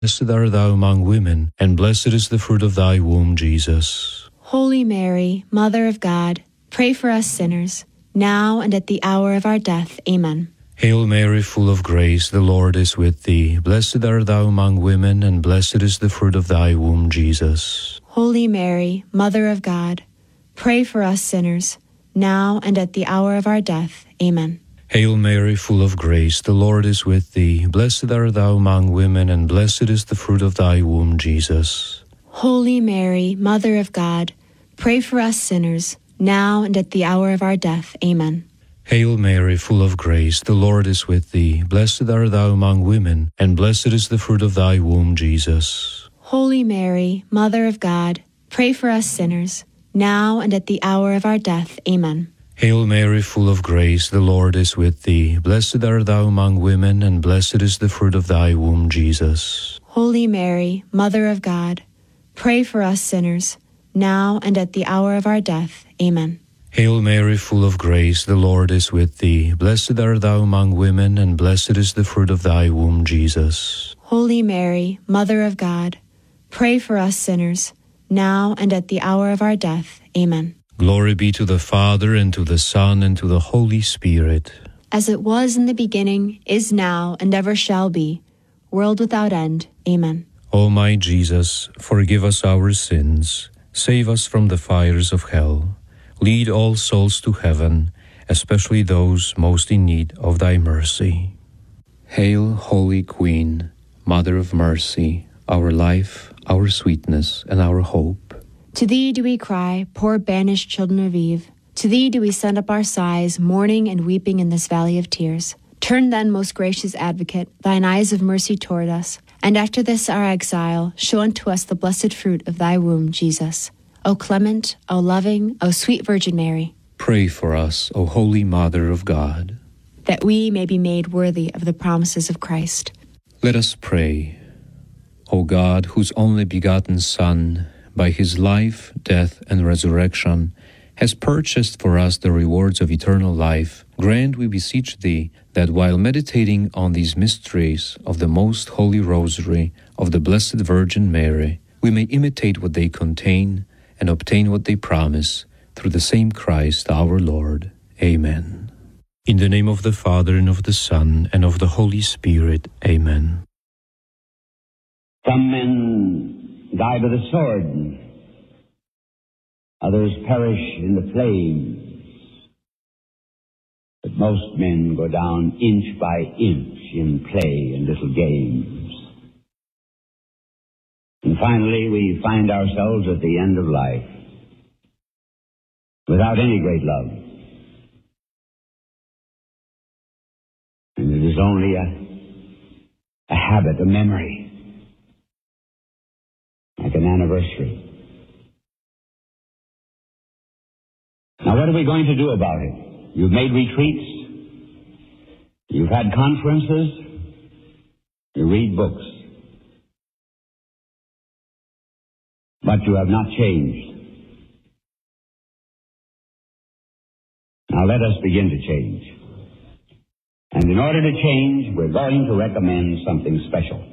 Blessed art thou among women, and blessed is the fruit of thy womb, Jesus. Holy Mary, Mother of God, pray for us sinners, now and at the hour of our death. Amen. Hail Mary, full of grace, the Lord is with thee. Blessed art thou among women, and blessed is the fruit of thy womb, Jesus. Holy Mary, Mother of God, pray for us sinners, now and at the hour of our death. Amen. Hail Mary, full of grace, the Lord is with thee. Blessed art thou among women, and blessed is the fruit of thy womb, Jesus. Holy Mary, Mother of God, pray for us sinners, now and at the hour of our death. Amen. Hail Mary, full of grace, the Lord is with thee. Blessed art thou among women, and blessed is the fruit of thy womb, Jesus. Holy Mary, Mother of God, pray for us sinners, now and at the hour of our death. Amen. Hail Mary, full of grace, the Lord is with thee. Blessed art thou among women, and blessed is the fruit of thy womb, Jesus. Holy Mary, Mother of God, pray for us sinners, now and at the hour of our death. Amen. Hail Mary, full of grace, the Lord is with thee. Blessed art thou among women, and blessed is the fruit of thy womb, Jesus. Holy Mary, Mother of God, pray for us sinners, now and at the hour of our death. Amen. Glory be to the Father, and to the Son, and to the Holy Spirit. As it was in the beginning, is now, and ever shall be, world without end. Amen. O my Jesus, forgive us our sins, save us from the fires of hell, lead all souls to heaven, especially those most in need of thy mercy. Hail, Holy Queen, Mother of Mercy, our life, our sweetness, and our hope. To thee do we cry, poor banished children of Eve. To thee do we send up our sighs, mourning and weeping in this valley of tears. Turn then, most gracious Advocate, thine eyes of mercy toward us, and after this our exile, show unto us the blessed fruit of thy womb, Jesus. O clement, O loving, O sweet Virgin Mary, Pray for us, O Holy Mother of God, that we may be made worthy of the promises of Christ. Let us pray. O God, whose only begotten Son, by his life, death, and resurrection, has purchased for us the rewards of eternal life, grant, we beseech thee, that while meditating on these mysteries of the most holy Rosary of the Blessed Virgin Mary, we may imitate what they contain and obtain what they promise, through the same Christ our Lord. Amen. In the name of the Father, and of the Son, and of the Holy Spirit. Amen. Some men die by the sword, others perish in the flames, but most men go down inch by inch in play and little games. And finally we find ourselves at the end of life, without any great love. And it is only a habit, a memory, like an anniversary. Now, what are we going to do about it? You've made retreats. You've had conferences. You read books. But you have not changed. Now, let us begin to change. And in order to change, we're going to recommend something special.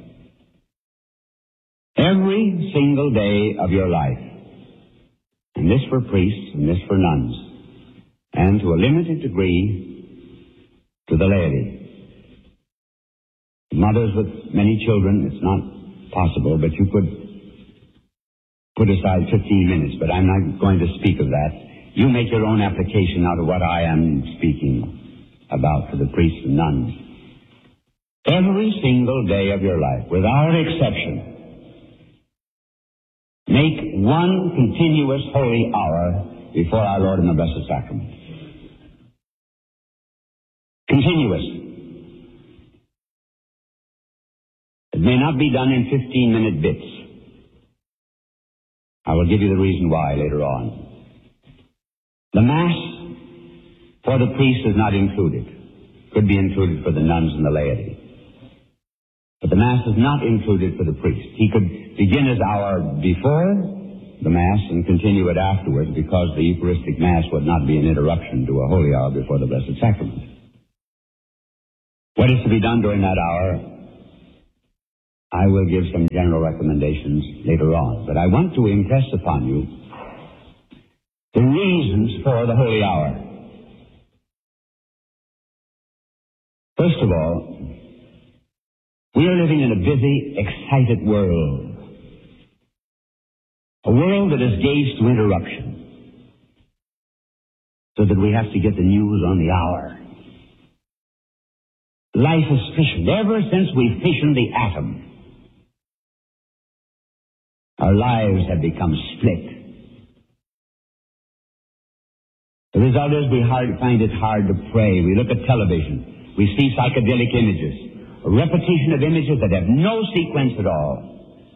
Every single day of your life, and this for priests and this for nuns, and to a limited degree to the laity. Mothers with many children, it's not possible, but you could put aside 15 minutes, but I'm not going to speak of that. You make your own application out of what I am speaking about for the priests and nuns. Every single day of your life, without exception, make one continuous holy hour before our Lord in the Blessed Sacrament. Continuous. It may not be done in 15-minute bits. I will give you the reason why later on. The Mass for the priest is not included. Could be included for the nuns and the laity. But the Mass is not included for the priest. He could begin his hour before the Mass and continue it afterwards, because the Eucharistic Mass would not be an interruption to a holy hour before the Blessed Sacrament. What is to be done during that hour? I will give some general recommendations later on, but I want to impress upon you the reasons for the holy hour. First of all, we are living in a busy, excited world. A world that is gauged to interruption, so that we have to get the news on the hour. Life is fissioned. Ever since we fissioned the atom, our lives have become split. The result is we find it hard to pray. We look at television. We see psychedelic images, a repetition of images that have no sequence at all.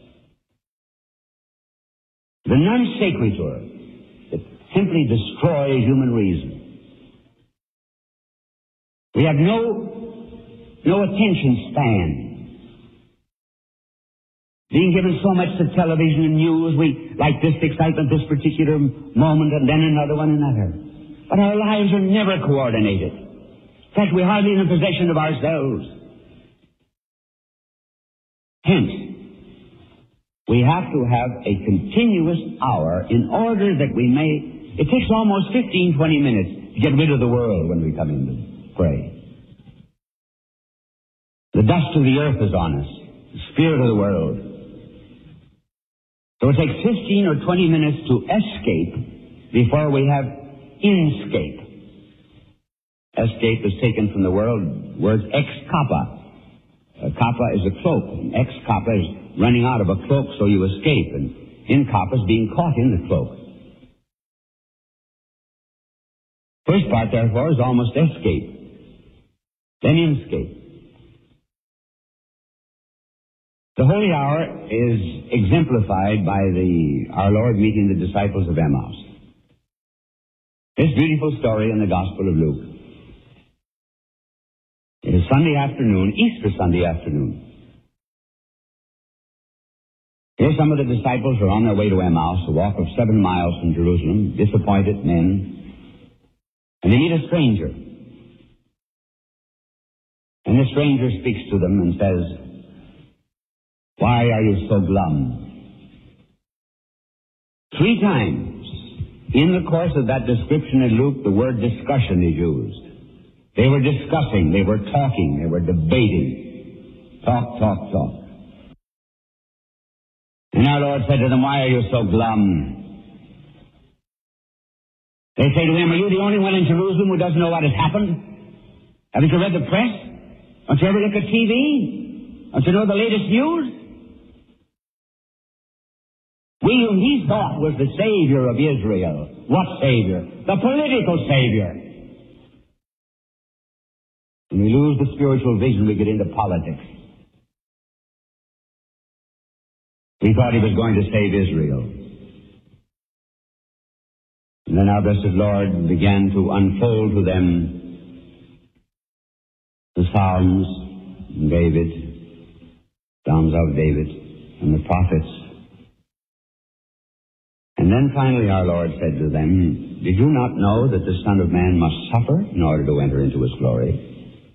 The non sequitur that simply destroys human reason. We have no attention span. Being given so much to television and news, we like this excitement, this particular moment, and then another one, another. But our lives are never coordinated. In fact, we're hardly in the possession of ourselves. Hence, we have to have a continuous hour in order that we may... It takes almost 15, 20 minutes to get rid of the world when we come in to pray. The dust of the earth is on us, the spirit of the world. So it takes 15 or 20 minutes to escape before we have inscape. Escape is taken from the word ex capa. Capa is a cloak. Ex capa is running out of a cloak so you escape. And in capa is being caught in the cloak. First part, therefore, is almost escape. Then inscape. The holy hour is exemplified by our Lord meeting the disciples of Emmaus. This beautiful story in the Gospel of Luke. It is Sunday afternoon, Easter Sunday afternoon. Here some of the disciples are on their way to Emmaus, a walk of 7 miles from Jerusalem, disappointed men, and they meet a stranger. And the stranger speaks to them and says, "Why are you so glum?" 3 times in the course of that description in Luke, the word discussion is used. They were discussing, they were talking, they were debating. Talk. And our Lord said to them, "Why are you so glum?" They say to him, "Are you the only one in Jerusalem who doesn't know what has happened? Haven't you read the press? Don't you ever look at TV? Don't you know the latest news?" We whom he thought was the Savior of Israel. What Savior? The political Savior. When we lose the spiritual vision, we get into politics. We thought he was going to save Israel. And then our blessed Lord began to unfold to them the Psalms, Psalms of David, and the prophets. And then finally our Lord said to them, "Did you not know that the Son of Man must suffer in order to enter into his glory?"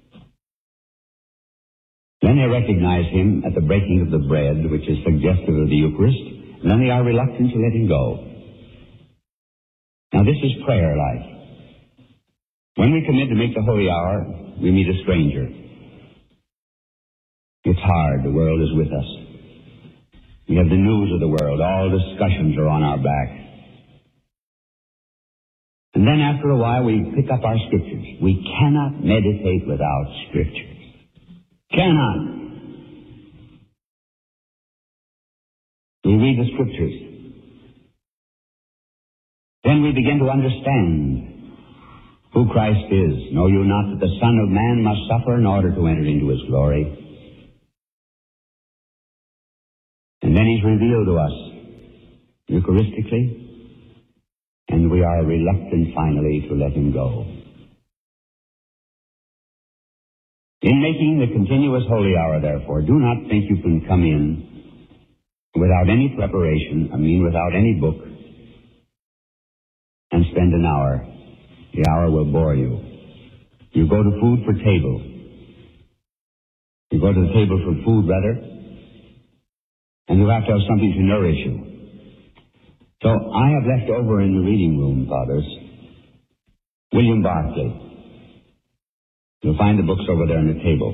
Then they recognize him at the breaking of the bread, which is suggestive of the Eucharist, and then they are reluctant to let him go. Now this is prayer life. When we commit to make the holy hour, we meet a stranger. It's hard. The world is with us. We have the news of the world. All discussions are on our back. And then after a while, we pick up our scriptures. We cannot meditate without scriptures. Cannot. We read the scriptures. Then we begin to understand who Christ is. Know you not that the Son of Man must suffer in order to enter into his glory? And then he's revealed to us Eucharistically, and we are reluctant finally to let him go. In making the continuous holy hour, therefore, do not think you can come in without any preparation, without any book, and spend an hour. The hour will bore you. You go to food for table. You go to the table for food, rather, And you have to have something to nourish you. So I have left over in the reading room, Fathers, William Barclay. You'll find the books over there on the table.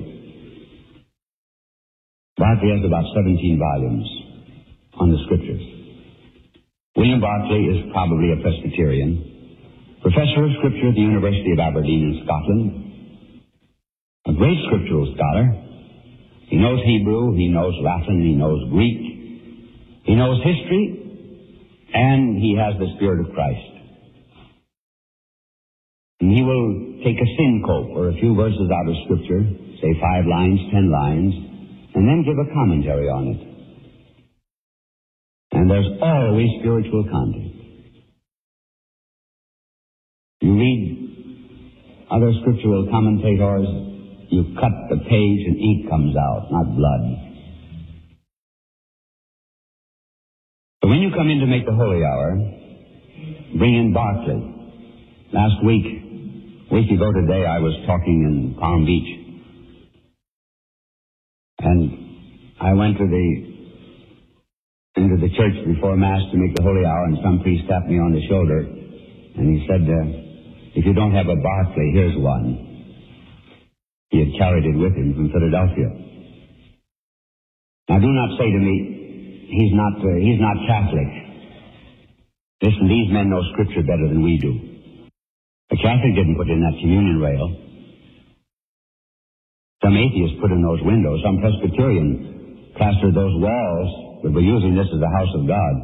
Barclay has about 17 volumes on the Scriptures. William Barclay is probably a Presbyterian, professor of Scripture at the University of Aberdeen in Scotland, a great scriptural scholar. He knows Hebrew, he knows Latin, he knows Greek, he knows history, and he has the Spirit of Christ. And he will take a syncope, or a few verses out of Scripture, say 5 lines, 10 lines, and then give a commentary on it. And there's always spiritual content. You read other scriptural commentators, you cut the page and ink comes out, not blood. So when you come in to make the holy hour, bring in Barclay. Last week ago today, I was talking in Palm Beach. And I went into the church before Mass to make the holy hour, and some priest tapped me on the shoulder, and he said, if you don't have a Barclay, here's one. He had carried it with him from Philadelphia. Now do not say to me, he's not Catholic. Listen, these men know Scripture better than we do. A Catholic didn't put in that communion rail. Some atheists put in those windows. Some Presbyterian plastered those walls that were using this as a house of God.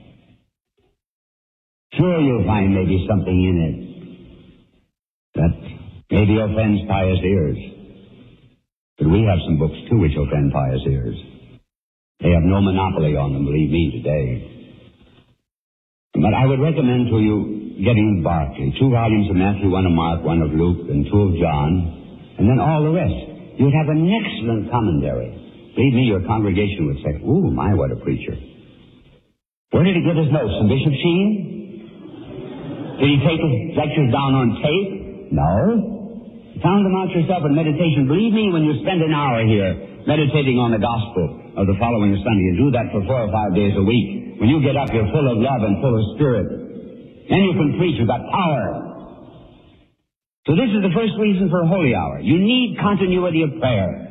Sure, you'll find maybe something in it that maybe offends pious ears. But we have some books, too, which offend pious ears. They have no monopoly on them, believe me, today. But I would recommend to you getting Barclay. 2 volumes of Matthew, 1 of Mark, 1 of Luke, and 2 of John, and then all the rest. You'd have an excellent commentary. Believe me, your congregation would say, ooh, my, what a preacher. Where did he get his notes? From Bishop Sheen? Did he take his lectures down on tape? No. You found them out yourself in meditation. Believe me, when you spend an hour here meditating on the gospel of the following Sunday, and do that for 4 or 5 days a week, when you get up, you're full of love and full of spirit. Then you can preach. You've got power. So this is the first reason for a holy hour. You need continuity of prayer.